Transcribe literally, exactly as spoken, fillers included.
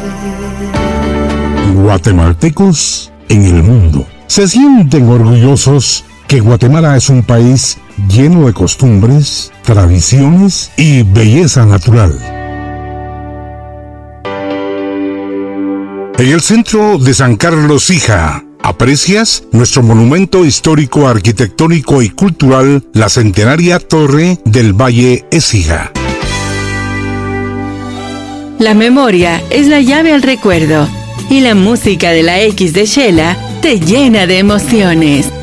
Guatemaltecos en el mundo se sienten orgullosos que Guatemala es un país lleno de costumbres, tradiciones y belleza natural. En el centro de San Carlos Hija, aprecias nuestro monumento histórico, arquitectónico y cultural, la centenaria Torre del Valle Écija. La memoria es la llave al recuerdo y la música de la X de Shela te llena de emociones.